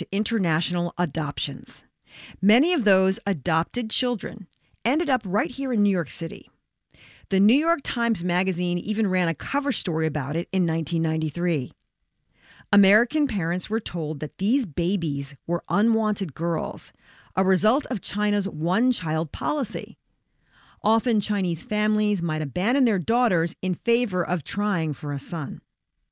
to international adoptions. Many of those adopted children ended up right here in New York City. The New York Times Magazine even ran a cover story about it in 1993. American parents were told that these babies were unwanted girls, a result of China's one-child policy. Often Chinese families might abandon their daughters in favor of trying for a son.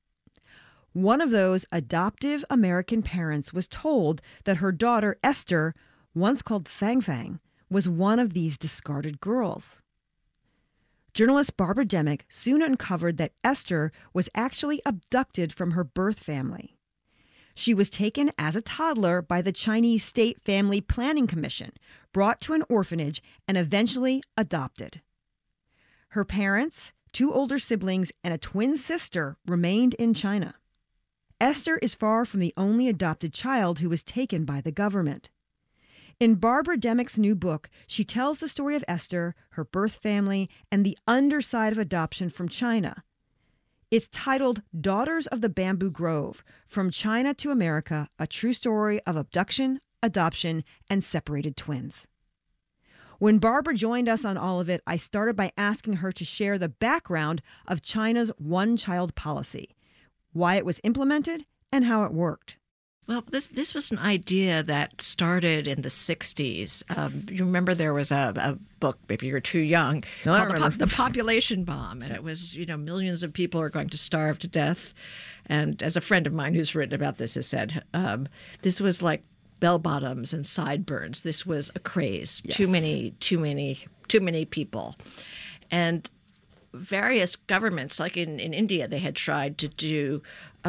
One of those adoptive American parents was told that her daughter Esther, once called Fang Fang, was one of these discarded girls. Journalist Barbara Demick soon uncovered that Esther was actually abducted from her birth family. She was taken as a toddler by the Chinese State Family Planning Commission, brought to an orphanage, and eventually adopted. Her parents, 2 older siblings, and a twin sister remained in China. Esther is far from the only adopted child who was taken by the government. In Barbara Demick's new book, she tells the story of Esther, her birth family, and the underside of adoption from China. It's titled Daughters of the Bamboo Grove, From China to America, a True Story of Abduction, Adoption, and Separated Twins. When Barbara joined us on all of it, I started by asking her to share the background of China's one-child policy, why it was implemented, and how it worked. Well, this was an idea that started in the 60s. You remember there was a book, maybe you were too young, called The Population Bomb. And it was, millions of people are going to starve to death. And as a friend of mine who's written about this has said, this was like bell bottoms and sideburns. This was a craze. Yes. Too many people. And various governments, like in India, they had tried to do,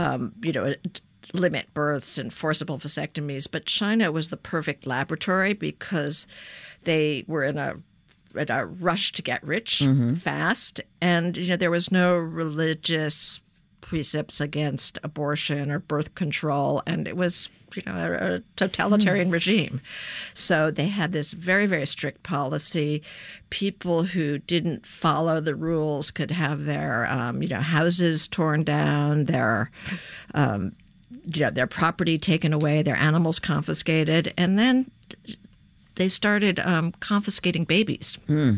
limit births and forcible vasectomies, but China was the perfect laboratory because they were in a rush to get rich fast, and there was no religious precepts against abortion or birth control, and it was a totalitarian regime. So they had this very, very strict policy. People who didn't follow the rules could have their houses torn down, their property taken away, their animals confiscated, and then they started confiscating babies.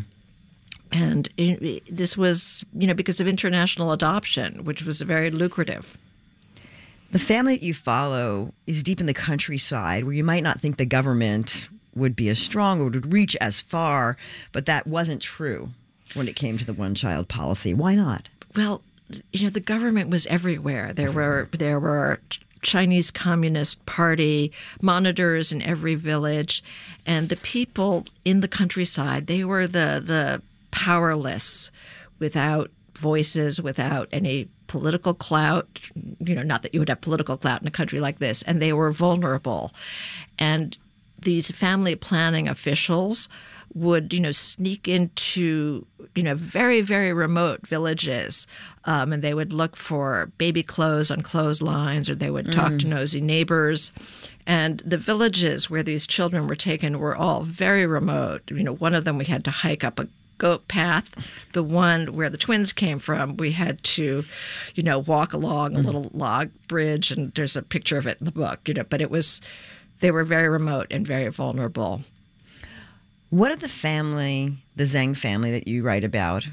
And this was, because of international adoption, which was very lucrative. The family that you follow is deep in the countryside where you might not think the government would be as strong or would reach as far, but that wasn't true when it came to the one-child policy. Why not? Well, the government was everywhere. There were Chinese Communist Party monitors in every village, and the people in the countryside, they were the powerless, without voices, without any political clout, not that you would have political clout in a country like this, and they were vulnerable. And these family planning officials would, sneak into, very, very remote villages, and they would look for baby clothes on clotheslines, or they would talk to nosy neighbors. And the villages where these children were taken were all very remote. One of them we had to hike up a goat path. The one where the twins came from, we had to, walk along a little log bridge, and there's a picture of it in the book, but they were very remote and very vulnerable. What did the Zheng family that you write about,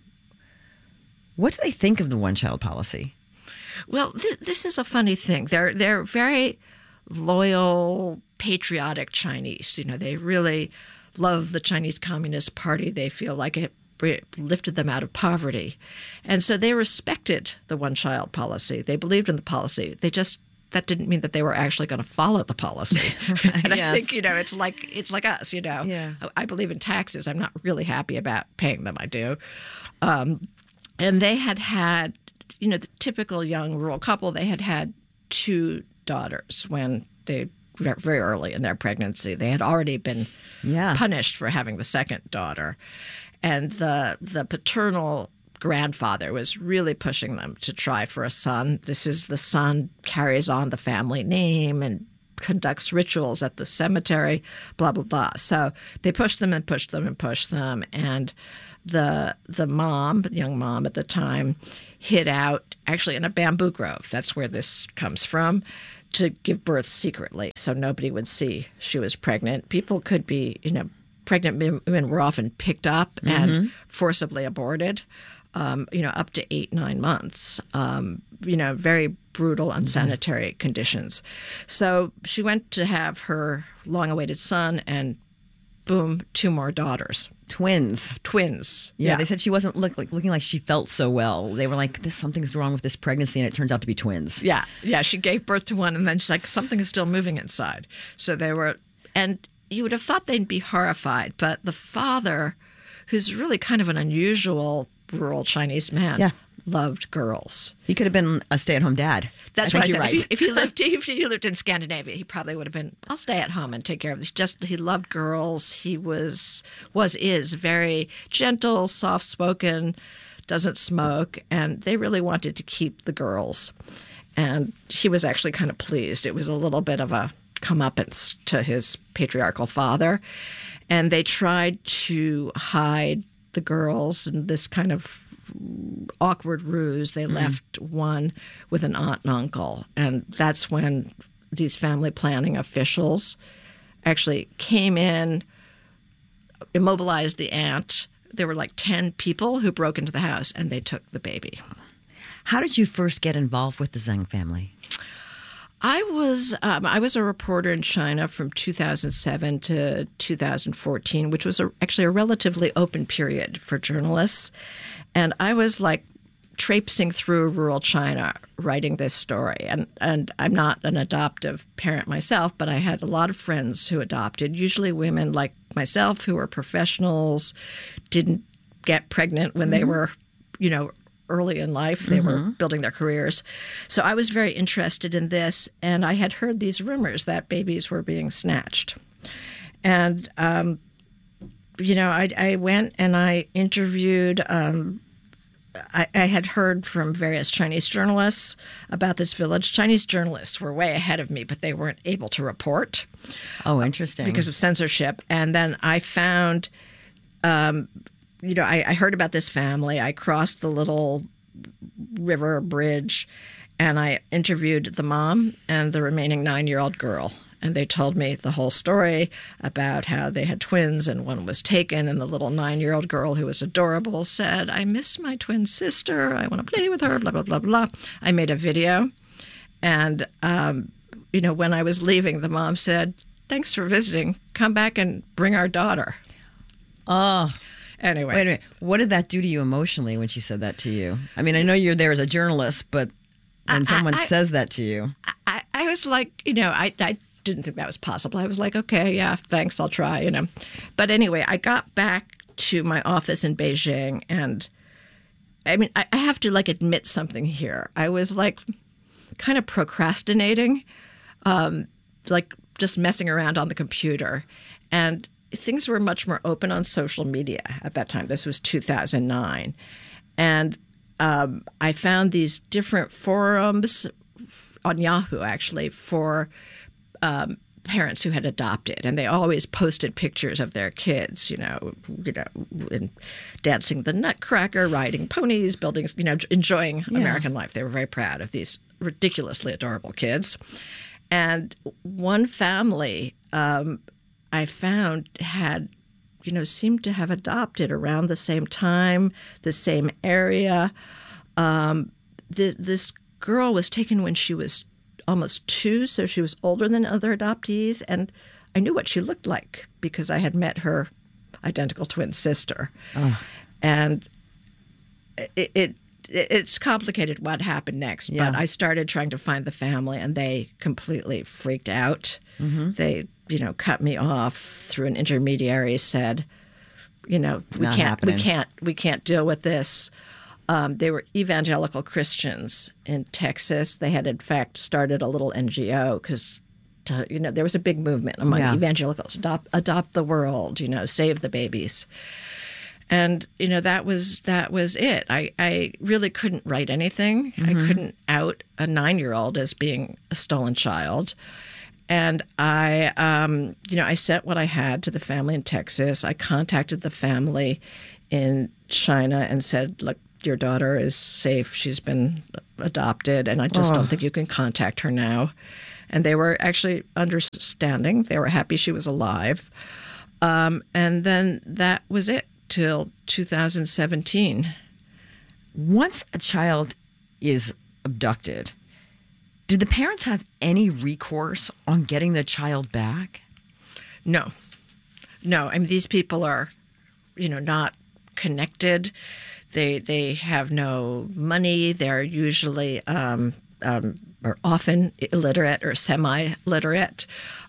what do they think of the one-child policy? Well, this is a funny thing. They're very loyal, patriotic Chinese. They really love the Chinese Communist Party. They feel like it lifted them out of poverty. And so they respected the one-child policy. They believed in the policy. That didn't mean that they were actually going to follow the policy. And I think, it's like us, Yeah. I believe in taxes. I'm not really happy about paying them. I do. And they had, the typical young rural couple, they had 2 daughters when they very early in their pregnancy. They had already been punished for having the second daughter. And the paternal grandfather was really pushing them to try for a son. This is the son carries on the family name and conducts rituals at the cemetery, blah, blah, blah. So they pushed them and pushed them and pushed them. And the young mom at the time, hid out actually in a bamboo grove. That's where this comes from, to give birth secretly so nobody would see she was pregnant. People could be, pregnant women were often picked up and forcibly aborted, up to 8-9 months, very brutal, unsanitary conditions. So she went to have her long-awaited son, and boom, 2 more daughters. Twins. Yeah. They said she wasn't looking like she felt so well. They were like, something's wrong with this pregnancy, and it turns out to be twins. Yeah. She gave birth to one, and then she's like, something is still moving inside. So they were, and you would have thought they'd be horrified, but the father, who's really kind of an unusual rural Chinese man, loved girls. He could have been a stay-at-home dad. That's what I said. Right. If he lived in Scandinavia, he probably would have been, I'll stay at home and take care of this. He loved girls. He is very gentle, soft-spoken, doesn't smoke, and they really wanted to keep the girls. And he was actually kind of pleased. It was a little bit of a comeuppance to his patriarchal father. And they tried to hide the girls in this kind of awkward ruse. They left one with an aunt and uncle. And that's when these family planning officials actually came in, immobilized the aunt. There were like 10 people who broke into the house, and they took the baby. How did you first get involved with the Zheng family? I was a reporter in China from 2007 to 2014, which was actually a relatively open period for journalists. And I was like traipsing through rural China writing this story. And I'm not an adoptive parent myself, but I had a lot of friends who adopted, usually women like myself who were professionals, didn't get pregnant when they were, early in life. They were building their careers. So I was very interested in this, and I had heard these rumors that babies were being snatched. And, I went and I interviewed, I had heard from various Chinese journalists about this village. Chinese journalists were way ahead of me, but they weren't able to report. Oh, interesting. Because of censorship. And then I found... I heard about this family. I crossed the little river bridge, and I interviewed the mom and the remaining 9-year-old girl. And they told me the whole story about how they had twins and one was taken. And the little 9-year-old girl, who was adorable, said, "I miss my twin sister. I want to play with her, blah, blah, blah, blah." I made a video. And, when I was leaving, the mom said, "Thanks for visiting. Come back and bring our daughter." Oh. Anyway. Wait a minute. What did that do to you emotionally when she said that to you? I mean, I know you're there as a journalist, but when someone says that to you. I was like, I didn't think that was possible. I was like, okay, yeah, thanks, I'll try, But anyway, I got back to my office in Beijing, and I mean, I have to admit something here. I was kind of procrastinating, just messing around on the computer. And things were much more open on social media at that time. This was 2009. And I found these different forums on Yahoo, actually, for parents who had adopted. And they always posted pictures of their kids, and dancing the Nutcracker, riding ponies, building, enjoying American life. They were very proud of these ridiculously adorable kids. And one family I found had, seemed to have adopted around the same time, the same area. This girl was taken when she was almost 2, so she was older than other adoptees. And I knew what she looked like because I had met her identical twin sister. Oh. And it's complicated what happened next. Yeah. But I started trying to find the family, and they completely freaked out. Mm-hmm. They cut me off through an intermediary, said, we can't deal with this. They were evangelical Christians in Texas. They had, in fact, started a little NGO because, there was a big movement among evangelicals, adopt the world, save the babies. And, that was it. I really couldn't write anything. Mm-hmm. I couldn't out a 9-year-old as being a stolen child. And I sent what I had to the family in Texas. I contacted the family in China and said, look, your daughter is safe. She's been adopted, and I just don't think you can contact her now. And they were actually understanding. They were happy she was alive. And then that was it till 2017. Once a child is abducted, do the parents have any recourse on getting the child back? No. I mean, these people are, not connected. They have no money. They're usually or often illiterate or semi-literate.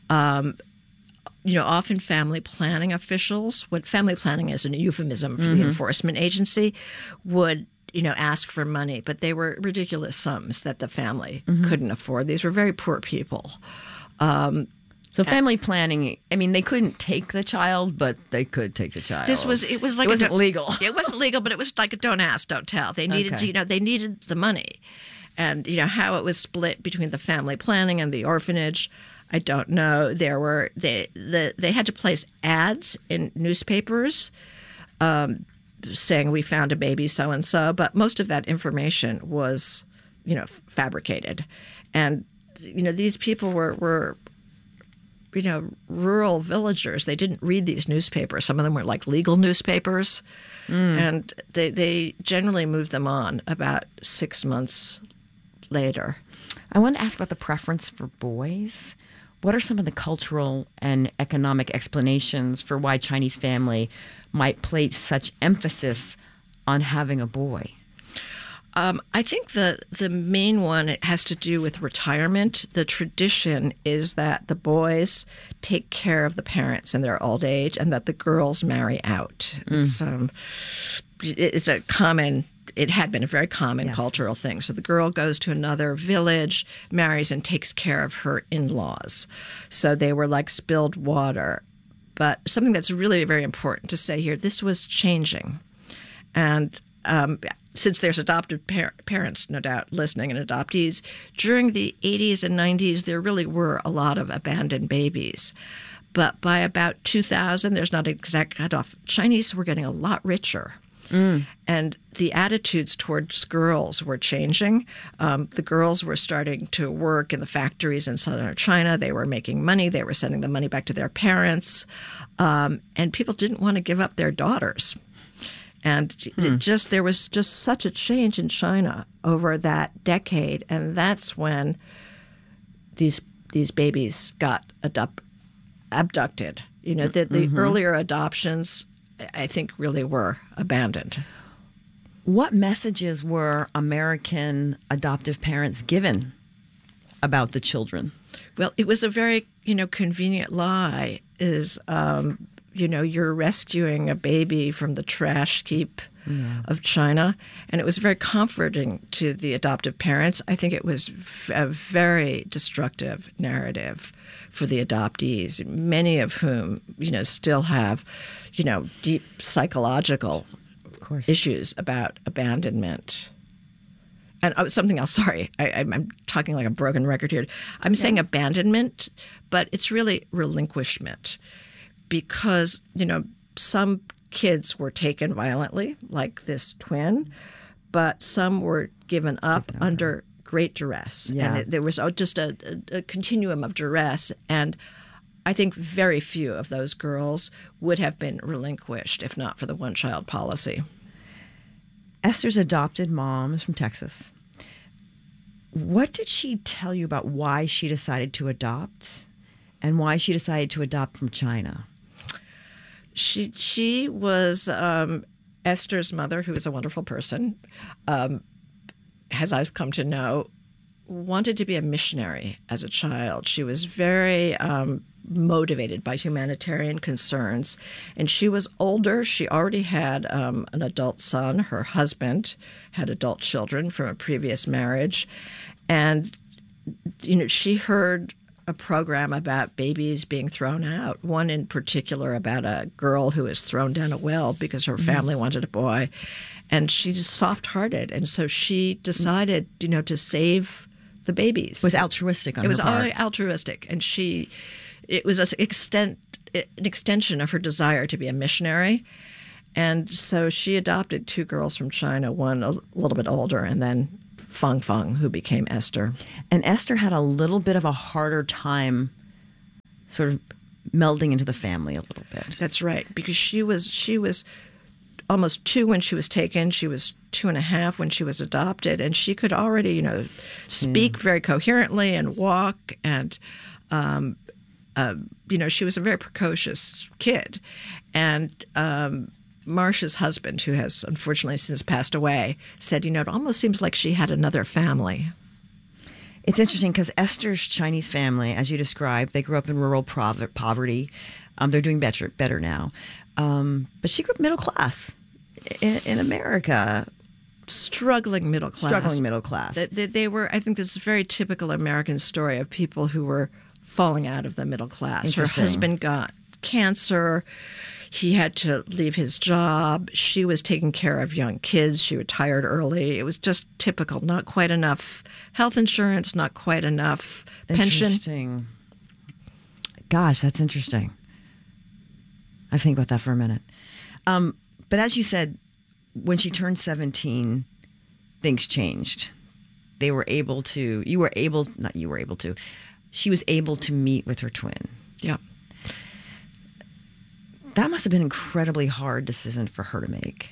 Often family planning officials, what family planning is a euphemism for the enforcement agency, would ask for money, but they were ridiculous sums that the family couldn't afford. These were very poor people. So family planning, I mean, they couldn't take the child, but they could take the child. It wasn't legal. It wasn't legal, but it was like a don't ask, don't tell. They needed, they needed the money. And, how it was split between the family planning and the orphanage, I don't know. They had to place ads in newspapers saying we found a baby so-and-so, but most of that information was, fabricated. And, these people were rural villagers. They didn't read these newspapers. Some of them were like legal newspapers. And they generally moved them on about 6 months later. I want to ask about the preference for boys. What are some of the cultural and economic explanations for why Chinese family might place such emphasis on having a boy? I think the main one, it has to do with retirement. The tradition is that the boys take care of the parents in their old age and that the girls marry out. It had been a very common cultural thing. So the girl goes to another village, marries, and takes care of her in-laws. So they were like spilled water. But something that's really very important to say here, this was changing. And since there's adoptive parents, no doubt, listening, and adoptees, during the 80s and 90s, there really were a lot of abandoned babies. But by about 2000, there's not an exact cutoff. Chinese were getting a lot richer. And the attitudes towards girls were changing. The girls were starting to work in the factories in southern China. They were making money. They were sending the money back to their parents. And people didn't want to give up their daughters. And there was just such a change in China over that decade. And that's when these babies got abducted. The earlier adoptions, I think, really were abandoned. What messages were American adoptive parents given about the children? Well, it was a very, convenient lie is, you're rescuing a baby from the trash heap of China. And it was very comforting to the adoptive parents. I think it was a very destructive narrative for the adoptees, many of whom, still have, deep psychological issues about abandonment. And something else, sorry, I'm talking like a broken record here. I'm saying abandonment, but it's really relinquishment because, some kids were taken violently, like this twin, but some were given up under great duress. Yeah. And there was just a continuum of duress. And I think very few of those girls would have been relinquished if not for the one-child policy. Esther's adopted mom is from Texas. What did she tell you about why she decided to adopt and why she decided to adopt from China? She was Esther's mother, who is a wonderful person, as I've come to know, wanted to be a missionary as a child. She was very motivated by humanitarian concerns. And she was older. She already had an adult son. Her husband had adult children from a previous marriage. And, she heard a program about babies being thrown out, one in particular about a girl who was thrown down a well because her family wanted a boy. And she's soft-hearted. And so she decided, to save the babies. It was altruistic on her part. It was altruistic. And it was an extension of her desire to be a missionary. And so she adopted two girls from China, one a little bit older and then Fang Fang, who became Esther. And Esther had a little bit of a harder time sort of melding into the family a little bit. That's right, because she was almost 2 when she was taken. She was 2.5 when she was adopted, and she could already, speak very coherently and walk, and she was a very precocious kid. And Marcia's husband, who has unfortunately since passed away, said, it almost seems like she had another family. It's interesting because Esther's Chinese family, as you described, they grew up in rural poverty. They're doing better now. But she grew up middle class in America. Struggling middle class. They were, I think this is a very typical American story of people who were falling out of the middle class. Her husband got cancer. He had to leave his job. She was taking care of young kids. She retired early. It was just typical. Not quite enough health insurance, not quite enough pension. Interesting. Gosh, that's interesting. I think about that for a minute. But as you said, when she turned 17, things changed. She was able to meet with her twin. Yeah. That must have been an incredibly hard decision for her to make.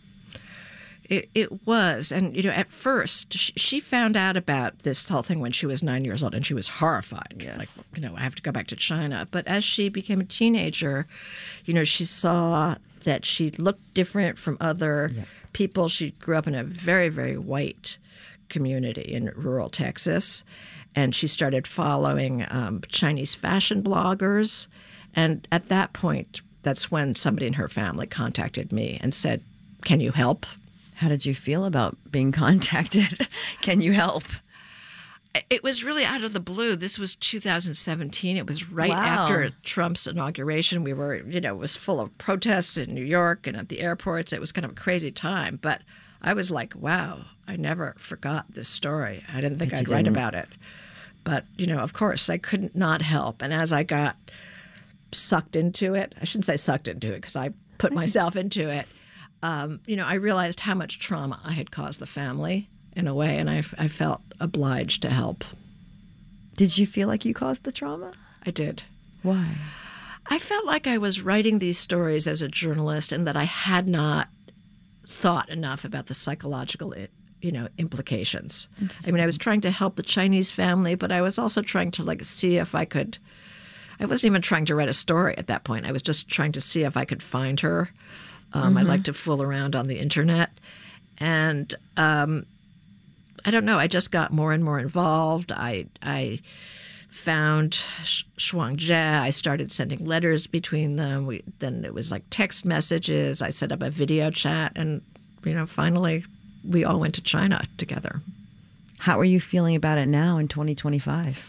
It was. And, at first, she found out about this whole thing when she was 9 years old, and she was horrified. Yes. Like, I have to go back to China. But as she became a teenager, she saw that she looked different from other people. She grew up in a very, very white community in rural Texas. And she started following Chinese fashion bloggers. And at that point, that's when somebody in her family contacted me and said, "Can you help?" How did you feel about being contacted? Can you help? It was really out of the blue. This was 2017. It was right after Trump's inauguration. We were, it was full of protests in New York and at the airports. It was kind of a crazy time. But I was like, wow, I never forgot this story. I didn't think I'd write about it. But, of course, I couldn't not help. And as I got sucked into it, I shouldn't say sucked into it because I put myself into it, I realized how much trauma I had caused the family in a way, and I felt obliged to help. Did you feel like you caused the trauma? I did. Why? I felt like I was writing these stories as a journalist and that I had not thought enough about the psychological implications. I mean, I was trying to help the Chinese family, but I was also trying to see if I could. I wasn't even trying to write a story at that point. I was just trying to see if I could find her. I like to fool around on the internet. And I don't know. I just got more and more involved. I found Shuang Jie. I started sending letters between them. Then it was like text messages. I set up a video chat. And, finally, we all went to China together. How are you feeling about it now in 2025?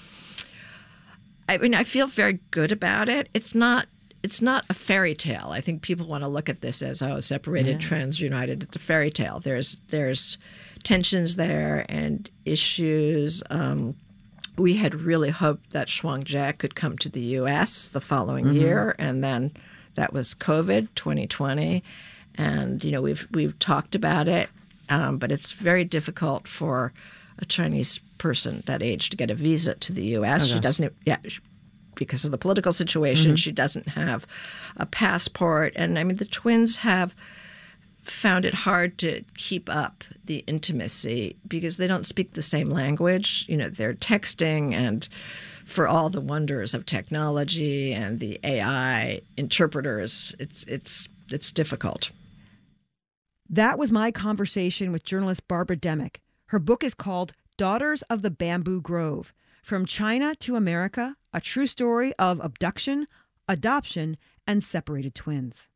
I mean, I feel very good about it. It's not a fairy tale. I think people want to look at this as, separated, trans, united. It's a fairy tale. There's tensions there and issues. We had really hoped that Shuang Jie could come to the U.S. the following year, and then that was COVID 2020. And we've talked about it, but it's very difficult for a Chinese person that age to get a visa to the U.S. She doesn't. Because of the political situation, she doesn't have a passport. And I mean, the twins have found it hard to keep up the intimacy because they don't speak the same language. They're texting, and for all the wonders of technology and the AI interpreters, it's difficult. That was my conversation with journalist Barbara Demick. Her book is called Daughters of the Bamboo Grove: From China to America, a true story of abduction, adoption, and separated twins.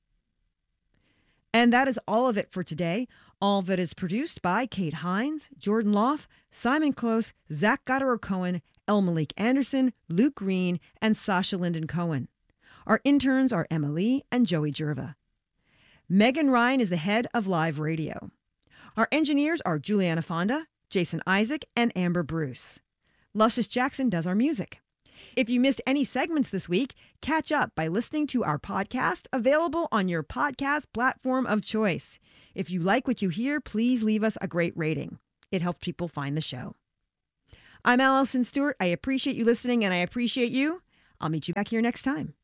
And that is all of it for today. All of it is produced by Kate Hines, Jordan Loff, Simon Close, Zach Goddard-Cohen, El Malik Anderson, Luke Green, and Sasha Linden Cohen. Our interns are Emily and Joey Jerva. Megan Ryan is the head of Live Radio. Our engineers are Juliana Fonda, Jason Isaac, and Amber Bruce. Luscious Jackson does our music. If you missed any segments this week, catch up by listening to our podcast, available on your podcast platform of choice. If you like what you hear, please leave us a great rating. it helps people find the show. I'm Allison Stewart. I appreciate you listening, and I appreciate you. I'll meet you back here next time.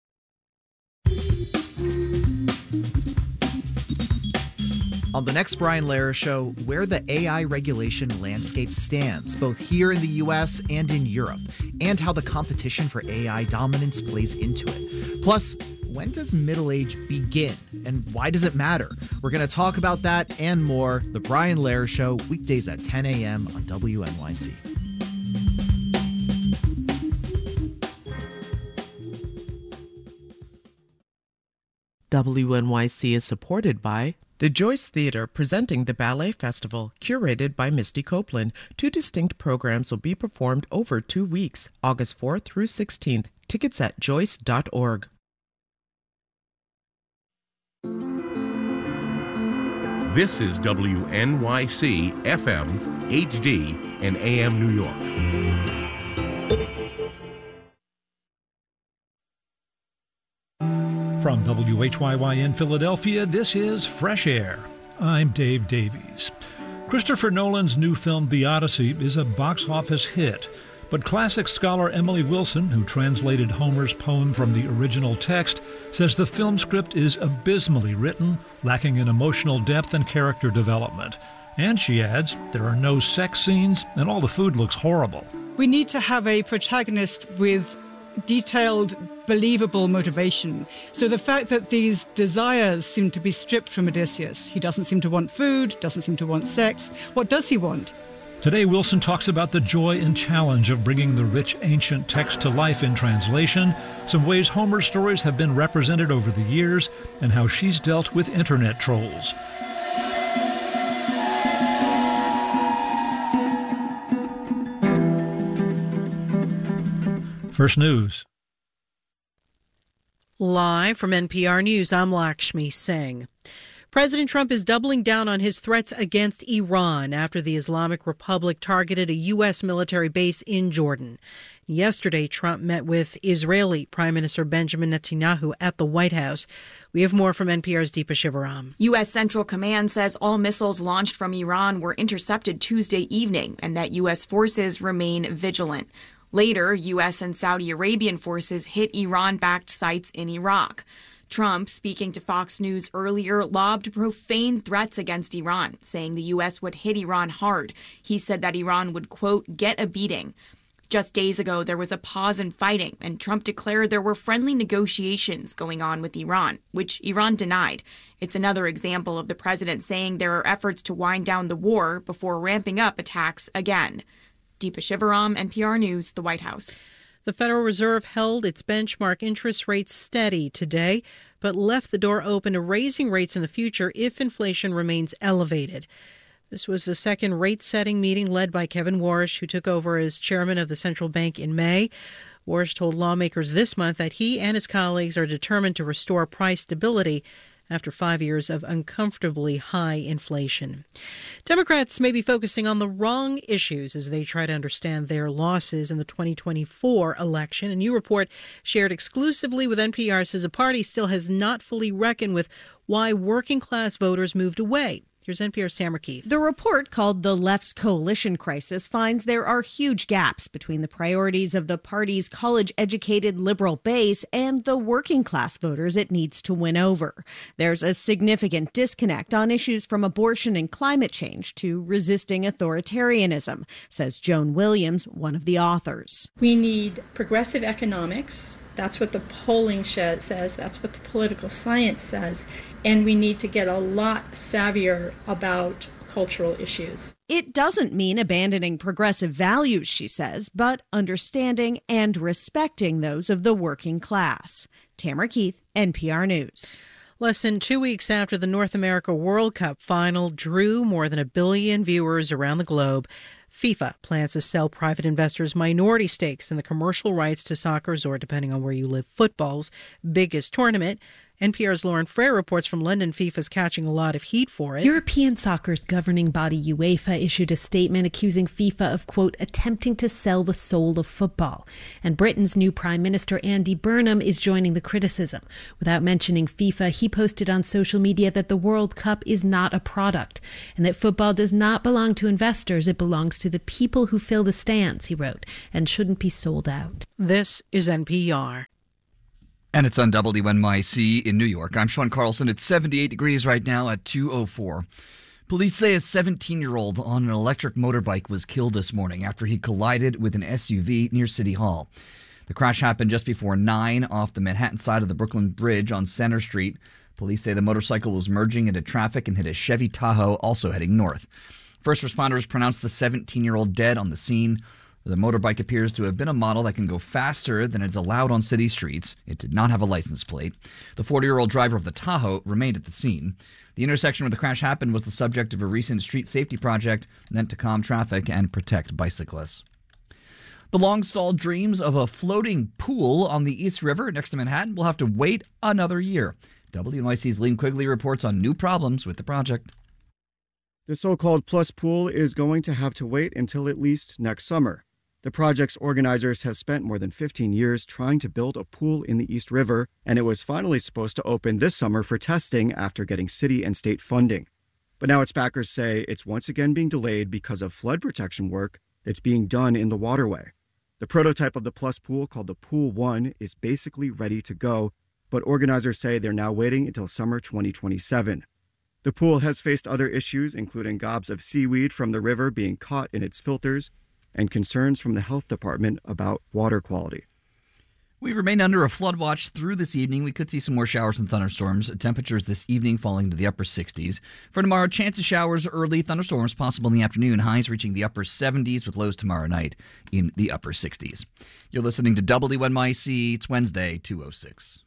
On the next Brian Lehrer Show, where the AI regulation landscape stands, both here in the U.S. and in Europe, and how the competition for AI dominance plays into it. Plus, when does middle age begin, and why does it matter? We're going to talk about that and more. The Brian Lehrer Show, weekdays at 10 a.m. on WNYC. WNYC is supported by the Joyce Theater, presenting the Ballet Festival, curated by Misty Copeland. 2 distinct programs will be performed over 2 weeks, August 4th through 16th. Tickets at joyce.org. This is WNYC FM, HD, and AM New York. From WHYY in Philadelphia, this is Fresh Air. I'm Dave Davies. Christopher Nolan's new film, The Odyssey, is a box office hit. But classic scholar Emily Wilson, who translated Homer's poem from the original text, says the film script is abysmally written, lacking in emotional depth and character development. And she adds, there are no sex scenes, and all the food looks horrible. We need to have a protagonist with detailed, believable motivation. So the fact that these desires seem to be stripped from Odysseus, he doesn't seem to want food, doesn't seem to want sex. What does he want? Today, Wilson talks about the joy and challenge of bringing the rich ancient text to life in translation, some ways Homer's stories have been represented over the years, and how she's dealt with internet trolls. First News. Live from NPR News, I'm Lakshmi Singh. President Trump is doubling down on his threats against Iran after the Islamic Republic targeted a U.S. military base in Jordan. Yesterday, Trump met with Israeli Prime Minister Benjamin Netanyahu at the White House. We have more from NPR's Deepa Shivaram. U.S. Central Command says all missiles launched from Iran were intercepted Tuesday evening and that U.S. forces remain vigilant. Later, U.S. and Saudi Arabian forces hit Iran-backed sites in Iraq. Trump, speaking to Fox News earlier, lobbed profane threats against Iran, saying the U.S. would hit Iran hard. He said that Iran would, quote, get a beating. Just days ago, there was a pause in fighting, and Trump declared there were friendly negotiations going on with Iran, which Iran denied. It's another example of the president saying there are efforts to wind down the war before ramping up attacks again. Deepa Shivaram, NPR News, the White House. The Federal Reserve held its benchmark interest rates steady today, but left the door open to raising rates in the future if inflation remains elevated. This was the second rate-setting meeting led by Kevin Warsh, who took over as chairman of the central bank in May. Warsh told lawmakers this month that he and his colleagues are determined to restore price stability after 5 years of uncomfortably high inflation. Democrats may be focusing on the wrong issues as they try to understand their losses in the 2024 election. A new report shared exclusively with NPR says the party still has not fully reckoned with why working-class voters moved away. Here's NPR's Tamara Keith. The report, called The Left's Coalition Crisis, finds there are huge gaps between the priorities of the party's college-educated liberal base and the working-class voters it needs to win over. There's a significant disconnect on issues from abortion and climate change to resisting authoritarianism, says Joan Williams, one of the authors. We need progressive economics. That's what the polling says. That's what the political science says. And we need to get a lot savvier about cultural issues. It doesn't mean abandoning progressive values, she says, but understanding and respecting those of the working class. Tamara Keith, NPR News. Less than 2 weeks after the North America World Cup final drew more than 1 billion viewers around the globe, FIFA plans to sell private investors minority stakes in the commercial rights to soccer's, or depending on where you live, football's biggest tournament. NPR's Lauren Frere reports from London FIFA's catching a lot of heat for it. European soccer's governing body UEFA issued a statement accusing FIFA of, quote, attempting to sell the soul of football. And Britain's new Prime Minister Andy Burnham is joining the criticism. Without mentioning FIFA, he posted on social media that the World Cup is not a product and that football does not belong to investors. It belongs to the people who fill the stands, he wrote, and shouldn't be sold out. This is NPR. And it's on WNYC in New York. I'm Sean Carlson. It's 78 degrees right now at 2:04. Police say a 17-year-old on an electric motorbike was killed this morning after he collided with an SUV near City Hall. The crash happened just before 9 off the Manhattan side of the Brooklyn Bridge on Center Street. Police say the motorcycle was merging into traffic and hit a Chevy Tahoe also heading north. First responders pronounced the 17-year-old dead on the scene. The motorbike appears to have been a model that can go faster than is allowed on city streets. It did not have a license plate. The 40-year-old driver of the Tahoe remained at the scene. The intersection where the crash happened was the subject of a recent street safety project meant to calm traffic and protect bicyclists. The long-stalled dreams of a floating pool on the East River next to Manhattan will have to wait another year. WNYC's Liam Quigley reports on new problems with the project. The so-called Plus Pool is going to have to wait until at least next summer. The project's organizers have spent more than 15 years trying to build a pool in the East River, and it was finally supposed to open this summer for testing after getting city and state funding. But now its backers say it's once again being delayed because of flood protection work that's being done in the waterway. The prototype of the Plus Pool, called the Pool 1, is basically ready to go, but organizers say they're now waiting until summer 2027. The pool has faced other issues, including gobs of seaweed from the river being caught in its filters, and concerns from the health department about water quality. We remain under a flood watch through this evening. We could see some more showers and thunderstorms. Temperatures this evening falling to the upper 60s. For tomorrow, chance of showers early, thunderstorms possible in the afternoon. Highs reaching the upper 70s with lows tomorrow night in the upper 60s. You're listening to WNYC. It's Wednesday, 2:06.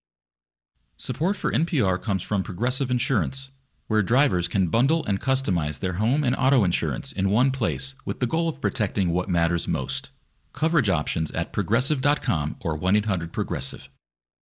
Support for NPR comes from Progressive Insurance, where drivers can bundle and customize their home and auto insurance in one place with the goal of protecting what matters most. Coverage options at Progressive.com or 1-800-PROGRESSIVE.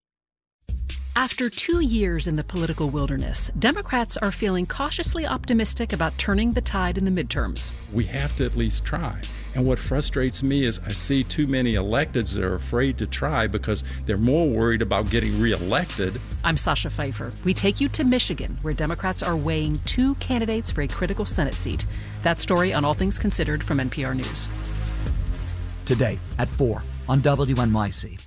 After 2 years in the political wilderness, Democrats are feeling cautiously optimistic about turning the tide in the midterms. We have to at least try. And what frustrates me is I see too many electeds that are afraid to try because they're more worried about getting reelected. I'm Sasha Pfeiffer. We take you to Michigan, where Democrats are weighing 2 candidates for a critical Senate seat. That story on All Things Considered from NPR News. Today at 4 on WNYC.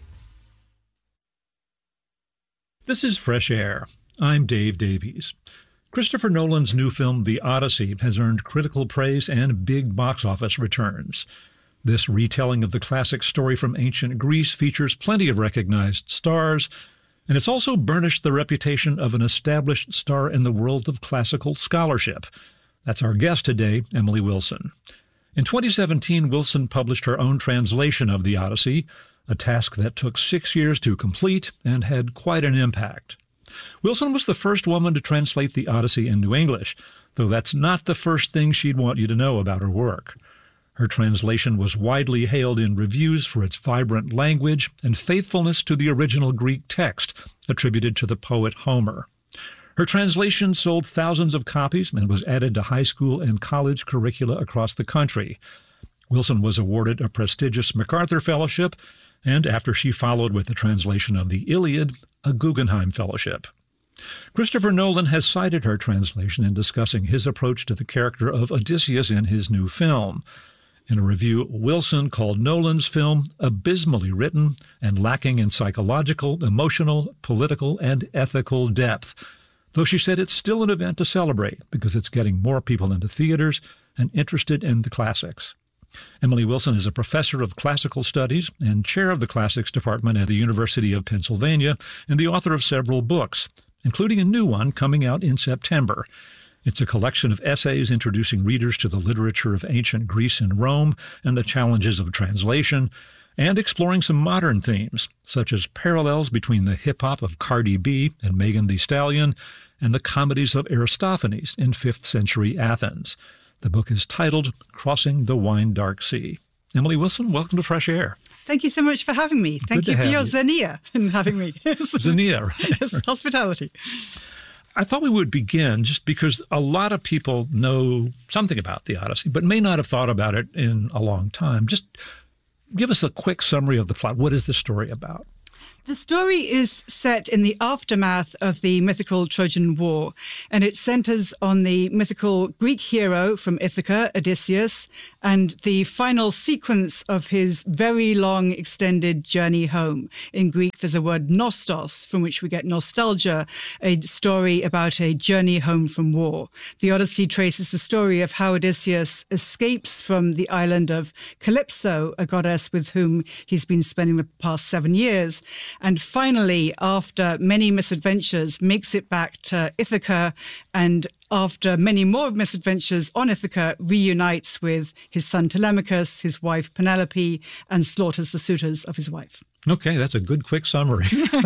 This is Fresh Air. I'm Dave Davies. Christopher Nolan's new film, The Odyssey, has earned critical praise and big box office returns. This retelling of the classic story from ancient Greece features plenty of recognized stars, and it's also burnished the reputation of an established star in the world of classical scholarship. That's our guest today, Emily Wilson. In 2017, Wilson published her own translation of The Odyssey, a task that took 6 years to complete and had quite an impact. Wilson was the first woman to translate The Odyssey into English, though that's not the first thing she'd want you to know about her work. Her translation was widely hailed in reviews for its vibrant language and faithfulness to the original Greek text, attributed to the poet Homer. Her translation sold thousands of copies and was added to high school and college curricula across the country. Wilson was awarded a prestigious MacArthur Fellowship, and after she followed with the translation of the Iliad, a Guggenheim Fellowship. Christopher Nolan has cited her translation in discussing his approach to the character of Odysseus in his new film. In a review, Wilson called Nolan's film abysmally written and lacking in psychological, emotional, political, and ethical depth, though she said it's still an event to celebrate because it's getting more people into theaters and interested in the classics. Emily Wilson is a professor of classical studies and chair of the classics department at the University of Pennsylvania and the author of several books, including a new one coming out in September. It's a collection of essays introducing readers to the literature of ancient Greece and Rome and the challenges of translation, and exploring some modern themes, such as parallels between the hip-hop of Cardi B and Megan Thee Stallion and the comedies of Aristophanes in 5th century Athens. The book is titled Crossing the Wine Dark Sea. Emily Wilson, welcome to Fresh Air. Thank you so much for having me. Thank you for your zinnia in having me. Zinnia, right? Yes, hospitality. I thought we would begin just because a lot of people know something about the Odyssey, but may not have thought about it in a long time. Just give us a quick summary of the plot. What is the story about? The story is set in the aftermath of the mythical Trojan War, and it centers on the mythical Greek hero from Ithaca, Odysseus, and the final sequence of his very long extended journey home. In Greek, there's a word nostos, from which we get nostalgia, a story about a journey home from war. The Odyssey traces the story of how Odysseus escapes from the island of Calypso, a goddess with whom he's been spending the past 7 years, and finally, after many misadventures, makes it back to Ithaca, and after many more misadventures on Ithaca, reunites with his son Telemachus, his wife Penelope, and slaughters the suitors of his wife. Okay, that's a good quick summary.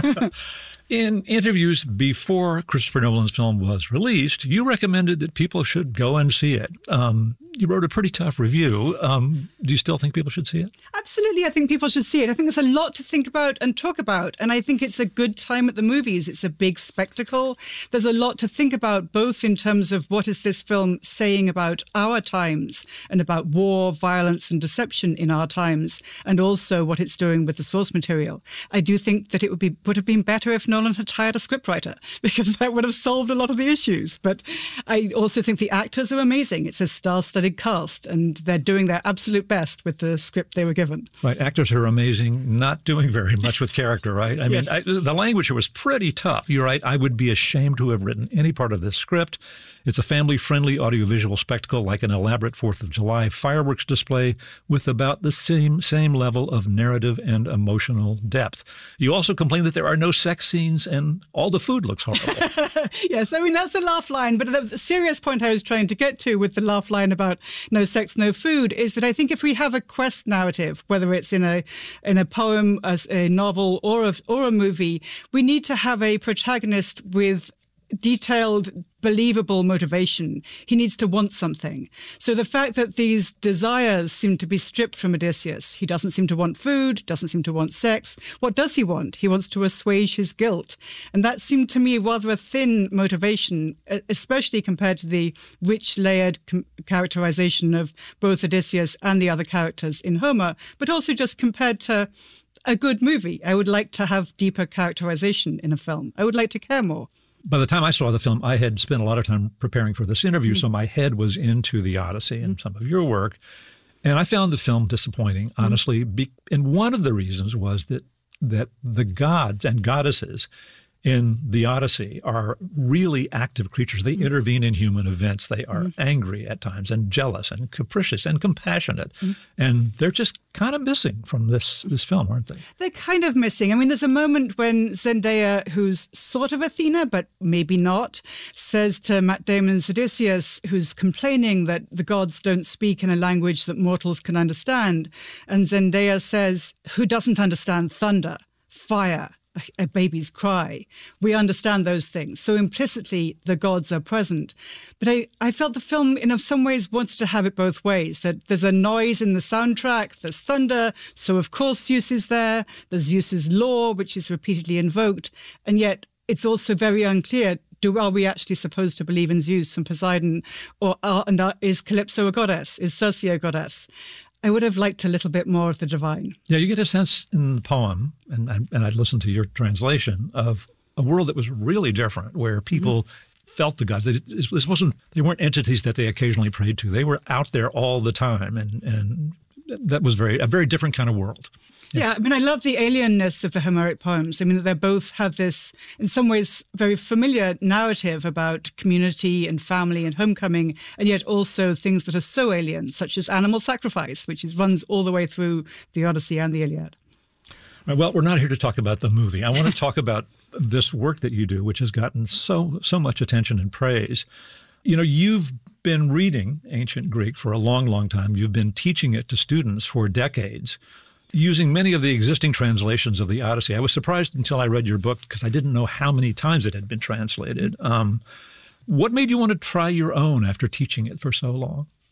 In interviews before Christopher Nolan's film was released, you recommended that people should go and see it. You wrote a pretty tough review. Do you still think people should see it? Absolutely. I think people should see it. I think there's a lot to think about and talk about. And I think it's a good time at the movies. It's a big spectacle. There's a lot to think about, both in terms of what is this film saying about our times and about war, violence and deception in our times, and also what it's doing with the source material. I do think that it would have been better if Nolan had hired a scriptwriter, because that would have solved a lot of the issues. But I also think the actors are amazing. It's a star-studded cast, and they're doing their absolute best with the script they were given. Right. Actors are amazing, not doing very much with character, right? I mean, Yes. the language here was pretty tough. You're right. I would be ashamed to have written any part of this script. It's a family-friendly audiovisual spectacle like an elaborate 4th of July fireworks display with about the same level of narrative and emotional depth. You also complain that there are no sex scenes and all the food looks horrible. Yes, I mean, that's the laugh line. But the serious point I was trying to get to with the laugh line about no sex, no food, is that I think if we have a quest narrative, whether it's in a poem, a novel, or a movie, we need to have a protagonist with detailed, believable motivation. He needs to want something. So the fact that these desires seem to be stripped from Odysseus, he doesn't seem to want food, doesn't seem to want sex. What does he want? He wants to assuage his guilt. And that seemed to me rather a thin motivation, especially compared to the rich, layered characterization of both Odysseus and the other characters in Homer, but also just compared to a good movie. I would like to have deeper characterization in a film. I would like to care more. By the time I saw the film, I had spent a lot of time preparing for this interview, so my head was into the Odyssey and some of your work. And I found the film disappointing, honestly. And one of the reasons was that the gods and goddesses in the Odyssey are really active creatures. They intervene in human events. They are angry at times and jealous and capricious and compassionate. And they're just kind of missing from this film, aren't they? They're kind of missing. I mean, there's a moment when Zendaya, who's sort of Athena, but maybe not, says to Matt Damon's Odysseus, who's complaining that the gods don't speak in a language that mortals can understand. And Zendaya says, who doesn't understand thunder, fire, a baby's cry? We understand those things. So implicitly, the gods are present. But I felt the film, in some ways, wanted to have it both ways, that there's a noise in the soundtrack, there's thunder, so of course Zeus is there, there's Zeus's law, which is repeatedly invoked, and yet it's also very unclear, are we actually supposed to believe in Zeus and Poseidon, or is Calypso a goddess? Is Circe a goddess? I would have liked a little bit more of the divine. Yeah, you get a sense in the poem, and I'd listened to your translation, of a world that was really different, where people felt the gods. They weren't entities that they occasionally prayed to. They were out there all the time, and that was a very different kind of world. Yeah, I mean, I love the alienness of the Homeric poems. I mean, they both have this, in some ways, very familiar narrative about community and family and homecoming, and yet also things that are so alien, such as animal sacrifice, which runs all the way through the Odyssey and the Iliad. Right, well, we're not here to talk about the movie. I want to talk about this work that you do, which has gotten so much attention and praise. You know, you've been reading ancient Greek for a long, long time. You've been teaching it to students for decades, using many of the existing translations of the Odyssey. I was surprised until I read your book because I didn't know how many times it had been translated. What made you want to try your own after teaching it for so long?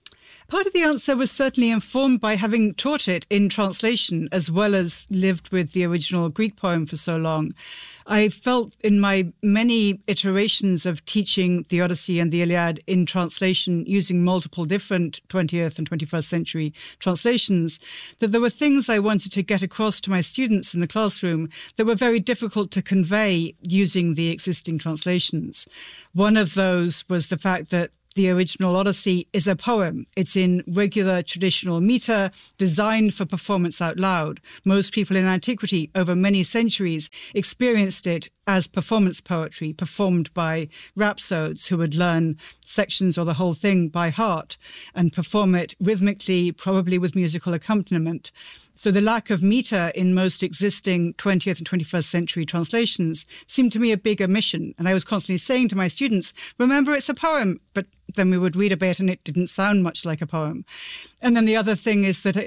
Part of the answer was certainly informed by having taught it in translation as well as lived with the original Greek poem for so long. I felt in my many iterations of teaching the Odyssey and the Iliad in translation using multiple different 20th and 21st century translations that there were things I wanted to get across to my students in the classroom that were very difficult to convey using the existing translations. One of those was the fact that the original Odyssey is a poem. It's in regular traditional meter, designed for performance out loud. Most people in antiquity, over many centuries, experienced it as performance poetry, performed by rhapsodes who would learn sections or the whole thing by heart and perform it rhythmically, probably with musical accompaniment. So the lack of meter in most existing 20th and 21st century translations seemed to me a big omission. And I was constantly saying to my students, remember, it's a poem. But then we would read a bit and it didn't sound much like a poem. And then the other thing is that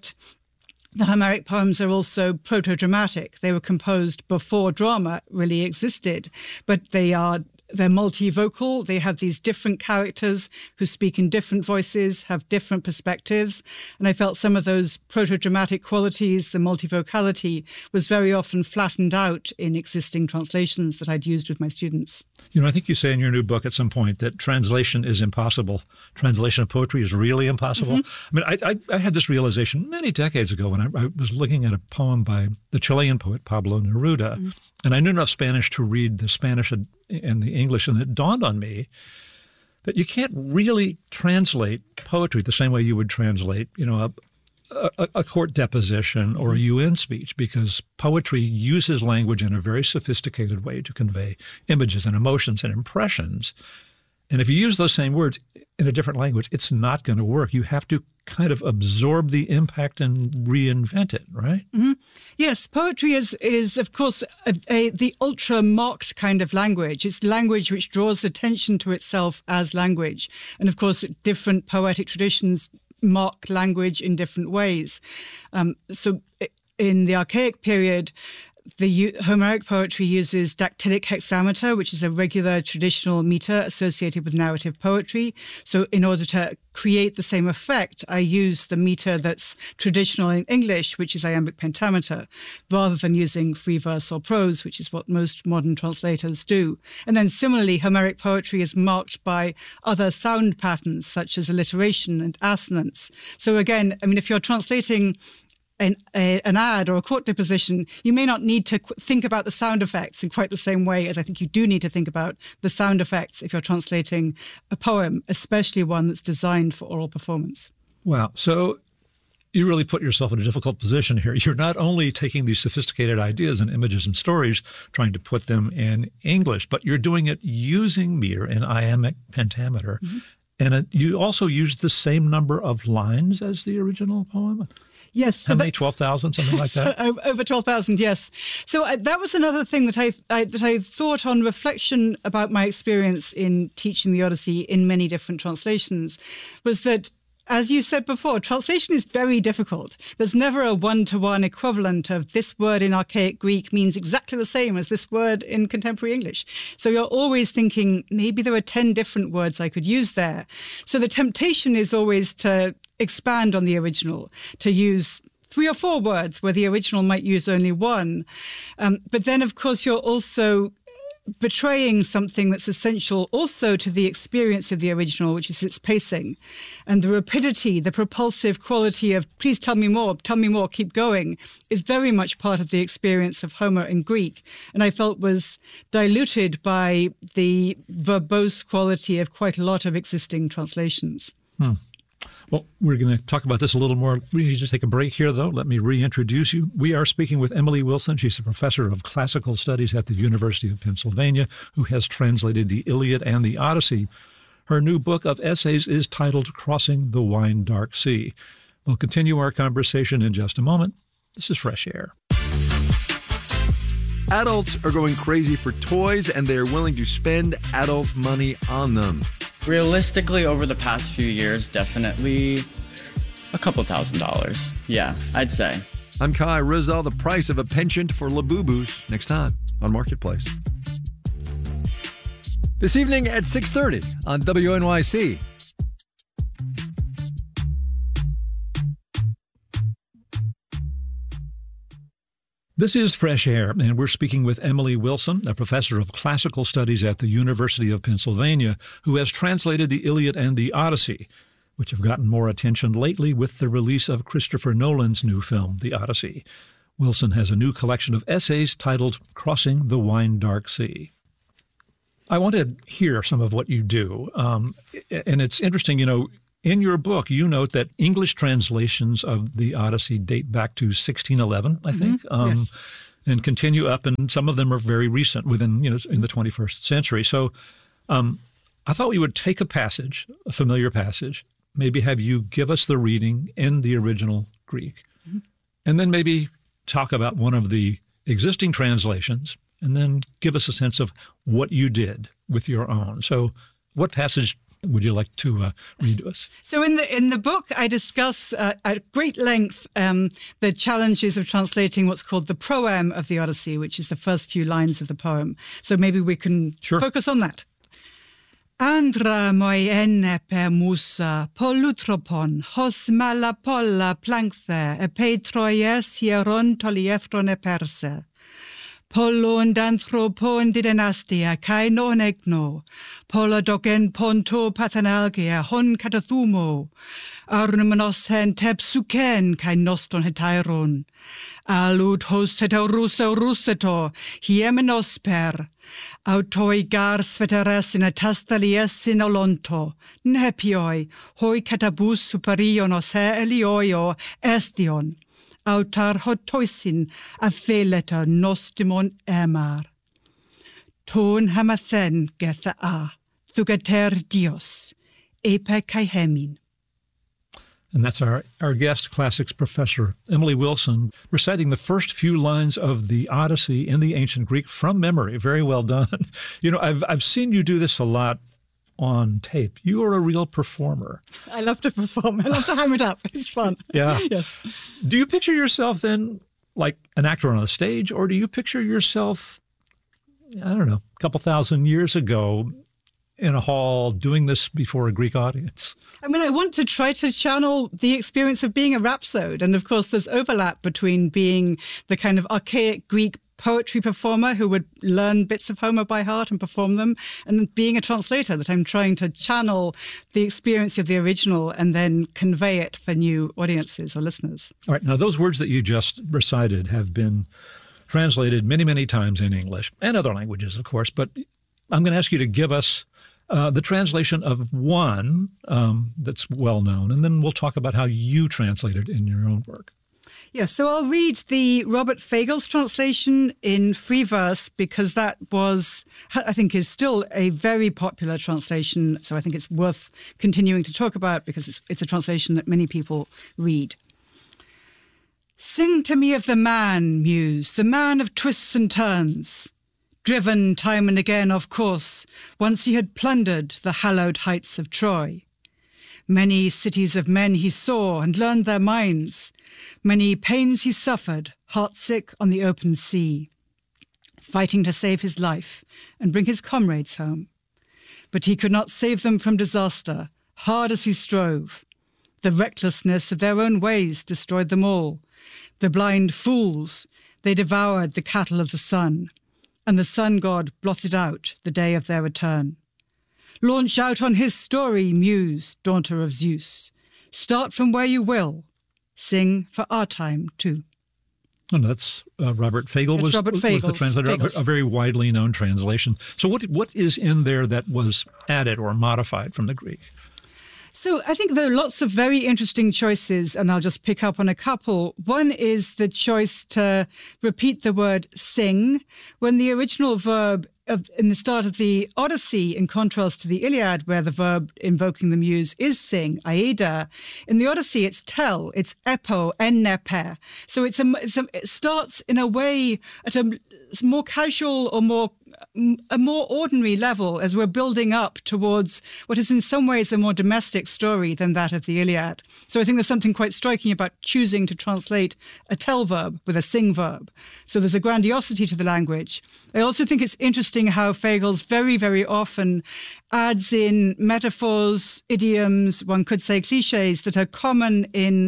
the Homeric poems are also proto-dramatic. They were composed before drama really existed, but they're multivocal. They have these different characters who speak in different voices, have different perspectives. And I felt some of those proto-dramatic qualities, the multivocality, was very often flattened out in existing translations that I'd used with my students. You know, I think you say in your new book at some point that translation is impossible. Translation of poetry is really impossible. Mm-hmm. I mean, I had this realization many decades ago when I was looking at a poem by the Chilean poet Pablo Neruda, and I knew enough Spanish to read the Spanish and the English, and it dawned on me that you can't really translate poetry the same way you would translate, you know, a court deposition or a UN speech, because poetry uses language in a very sophisticated way to convey images and emotions and impressions. And if you use those same words in a different language, it's not going to work. You have to kind of absorb the impact and reinvent it, right? Mm-hmm. Yes, poetry is of course, the ultra-marked kind of language. It's language which draws attention to itself as language. And of course, different poetic traditions mark language in different ways. So in the Archaic period, the Homeric poetry uses dactylic hexameter, which is a regular traditional meter associated with narrative poetry. So in order to create the same effect, I use the meter that's traditional in English, which is iambic pentameter, rather than using free verse or prose, which is what most modern translators do. And then similarly, Homeric poetry is marked by other sound patterns, such as alliteration and assonance. So again, I mean, if you're translating an ad or a court deposition, you may not need to think about the sound effects in quite the same way as I think you do need to think about the sound effects if you're translating a poem, especially one that's designed for oral performance. Wow. So you really put yourself in a difficult position here. You're not only taking these sophisticated ideas and images and stories, trying to put them in English, but you're doing it using meter and iambic pentameter. Mm-hmm. And you also use the same number of lines as the original poem? Yes. How many, 12,000, something like that? Over 12,000, yes. So that was another thing that I thought on reflection about my experience in teaching the Odyssey in many different translations, was that, as you said before, translation is very difficult. There's never a one-to-one equivalent of this word in Archaic Greek means exactly the same as this word in contemporary English. So you're always thinking, maybe there are 10 different words I could use there. So the temptation is always to expand on the original, to use 3 or 4 words where the original might use only one. But then, of course, you're also betraying something that's essential also to the experience of the original, which is its pacing. And the rapidity, the propulsive quality of, please tell me more, keep going, is very much part of the experience of Homer in Greek. And I felt was diluted by the verbose quality of quite a lot of existing translations. Well, we're going to talk about this a little more. We need to take a break here, though. Let me reintroduce you. We are speaking with Emily Wilson. She's a professor of classical studies at the University of Pennsylvania who has translated the Iliad and the Odyssey. Her new book of essays is titled Crossing the Wine Dark Sea. We'll continue our conversation in just a moment. This is Fresh Air. Adults are going crazy for toys, and they're willing to spend adult money on them. Realistically, over the past few years, definitely a couple $1,000s. Yeah, I'd say. I'm Kai Rizal. The price of a penchant for Labubus next time on Marketplace. This evening at 6:30 on WNYC. This is Fresh Air, and we're speaking with Emily Wilson, a professor of classical studies at the University of Pennsylvania, who has translated the Iliad and the Odyssey, which have gotten more attention lately with the release of Christopher Nolan's new film, The Odyssey. Wilson has a new collection of essays titled Crossing the Wine-Dark Sea. I want to hear some of what you do, and it's interesting, in your book, you note that English translations of the Odyssey date back to 1611, I think, Yes. and continue up, and some of them are very recent, within, in the 21st century. So I thought we would take a passage, a familiar passage, maybe have you give us the reading in the original Greek, and then maybe talk about one of the existing translations, and then give us a sense of what you did with your own. So what passage would you like to read to us? So in the book, I discuss at great length the challenges of translating what's called the proem of the Odyssey, which is the first few lines of the poem. So maybe we can focus on that. Andra moi enne per musa, polutropon, hos malapolla plankthe, e peitroies hieron toliethron e perse. Polon danthropon didynastia kai non egno, polodogen ponto pathanalgia hon katathumo, arnumenos hen tepsuken kai noston hetairon, alud host hetauruso ruseto, hiemenos per, autoi gar sveteres in atastalies in olonto, nepioi, hoi katabus superionos he elioio estion, autar hotoisin a feleta nostimon emar. Ton hamathen getha a, thugater dios, epe kai hemin. And that's our guest classics professor, Emily Wilson, reciting the first few lines of the Odyssey in the ancient Greek from memory. Very well done. I've seen you do this a lot on tape. You are a real performer. I love to perform. I love to ham it up. It's fun. Yeah. Yes. Do you picture yourself then like an actor on a stage, or do you picture yourself, I don't know, a couple thousand years ago in a hall doing this before a Greek audience? I mean, I want to try to channel the experience of being a rhapsode. And of course, there's overlap between being the kind of archaic Greek poetry performer who would learn bits of Homer by heart and perform them, and being a translator, that I'm trying to channel the experience of the original and then convey it for new audiences or listeners. All right. Now, those words that you just recited have been translated many, many times in English and other languages, of course. But I'm going to ask you to give us the translation of one that's well known, and then we'll talk about how you translated in your own work. Yes, so I'll read the Robert Fagles translation in free verse, because that was, I think, is still a very popular translation. So I think it's worth continuing to talk about, because it's a translation that many people read. Sing to me of the man, Muse, the man of twists and turns. Driven time and again, of course, once he had plundered the hallowed heights of Troy. Many cities of men he saw and learned their minds. Many pains he suffered, heartsick on the open sea, fighting to save his life and bring his comrades home. But he could not save them from disaster, hard as he strove. The recklessness of their own ways destroyed them all. The blind fools, they devoured the cattle of the sun, and the sun god blotted out the day of their return. Launch out on his story, Muse, daughter of Zeus. Start from where you will. Sing for our time, too. And that's Robert Fagles was the translator, a very widely known translation. So what is in there that was added or modified from the Greek? So I think there are lots of very interesting choices, and I'll just pick up on a couple. One is the choice to repeat the word sing, when the original verb in the start of the Odyssey, in contrast to the Iliad, where the verb invoking the muse is sing, aida. In the Odyssey, it's tell, it's epo, ennepe. So it starts in a way at a more casual or a more ordinary level as we're building up towards what is in some ways a more domestic story than that of the Iliad. So I think there's something quite striking about choosing to translate a tell verb with a sing verb. So there's a grandiosity to the language. I also think it's interesting how Fagles very, very often adds in metaphors, idioms, one could say cliches, that are common in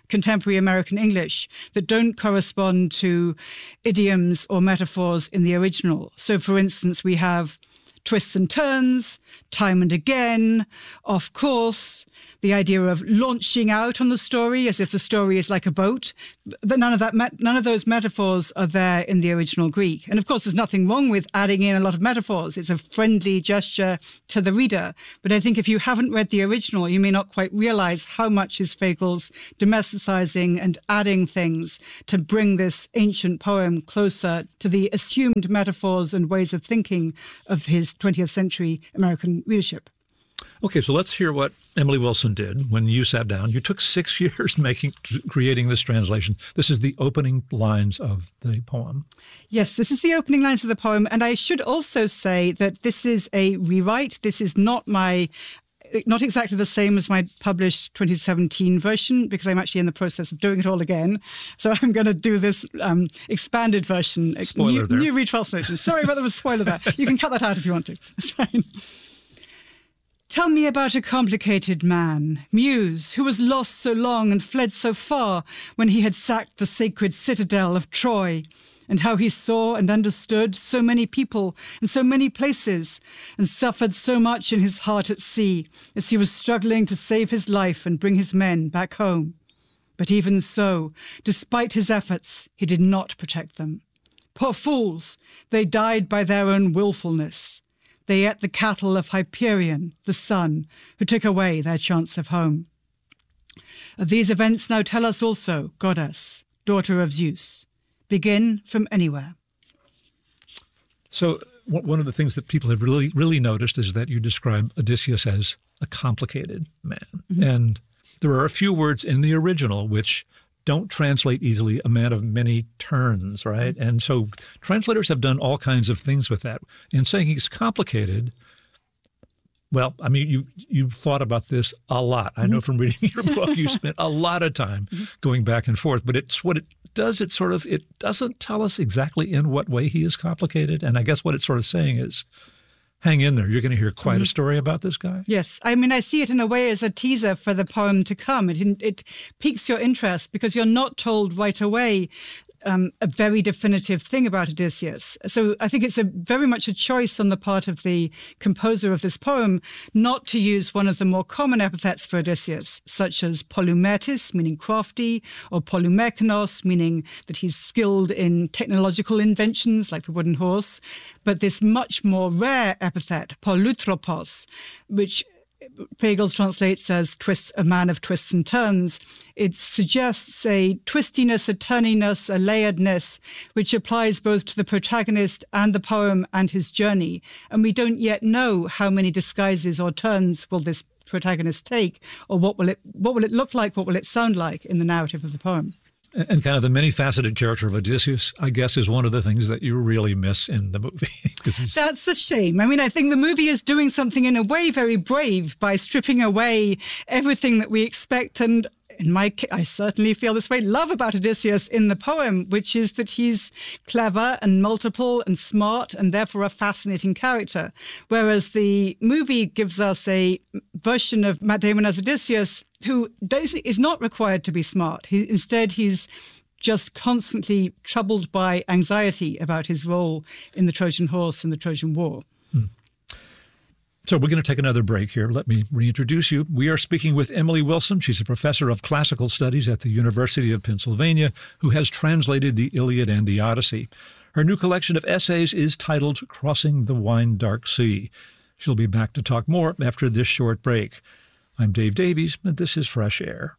contemporary American English that don't correspond to idioms or metaphors in the original. So, for instance, we have twists and turns, time and again, of course, the idea of launching out on the story as if the story is like a boat. But none of those metaphors are there in the original Greek. And of course, there's nothing wrong with adding in a lot of metaphors. It's a friendly gesture to the reader. But I think if you haven't read the original, you may not quite realize how much is Feigl domesticizing and adding things to bring this ancient poem closer to the assumed metaphors and ways of thinking of his 20th century American readership. Okay, so let's hear what Emily Wilson did when you sat down. You took 6 years creating this translation. This is the opening lines of the poem. Yes, this is the opening lines of the poem. And I should also say that this is a rewrite. This is not exactly the same as my published 2017 version, because I'm actually in the process of doing it all again. So I'm going to do this expanded version. Spoiler there. New retranslation. Sorry about the spoiler there. You can cut that out if you want to. It's fine. Tell me about a complicated man, Muse, who was lost so long and fled so far when he had sacked the sacred citadel of Troy, and how he saw and understood so many people and so many places, and suffered so much in his heart at sea as he was struggling to save his life and bring his men back home. But even so, despite his efforts, he did not protect them. Poor fools, they died by their own willfulness. They ate the cattle of Hyperion, the sun, who took away their chance of home. Of these events now tell us also, goddess, daughter of Zeus. Begin from anywhere. So one of the things that people have really noticed is that you describe Odysseus as a complicated man. Mm-hmm. And there are a few words in the original which don't translate easily, a man of many turns, right? And so translators have done all kinds of things with that. In saying he's complicated, well, I mean, you've thought about this a lot. I know from reading your book, you spent a lot of time going back and forth. But it's what it does. It doesn't tell us exactly in what way he is complicated. And I guess what it's sort of saying is, hang in there. You're going to hear quite a story about this guy. Yes. I mean, I see it in a way as a teaser for the poem to come. It piques your interest because you're not told right away a very definitive thing about Odysseus. So I think it's very much a choice on the part of the composer of this poem not to use one of the more common epithets for Odysseus, such as polymetis, meaning crafty, or polymekanos, meaning that he's skilled in technological inventions like the wooden horse, but this much more rare epithet, polutropos, which Feigl translates as a man of twists and turns. It suggests a twistiness, a turniness, a layeredness, which applies both to the protagonist and the poem and his journey. And we don't yet know how many disguises or turns will this protagonist take, or what will it look like, what will it sound like in the narrative of the poem. And kind of the many-faceted character of Odysseus, I guess, is one of the things that you really miss in the movie. That's the shame. I mean, I think the movie is doing something in a way very brave by stripping away everything that we expect and I certainly feel this way, love about Odysseus in the poem, which is that he's clever and multiple and smart and therefore a fascinating character. Whereas the movie gives us a version of Matt Damon as Odysseus who is not required to be smart. Instead, he's just constantly troubled by anxiety about his role in the Trojan horse and the Trojan War. So we're going to take another break here. Let me reintroduce you. We are speaking with Emily Wilson. She's a professor of classical studies at the University of Pennsylvania who has translated the Iliad and the Odyssey. Her new collection of essays is titled Crossing the Wine Dark Sea. She'll be back to talk more after this short break. I'm Dave Davies, and this is Fresh Air.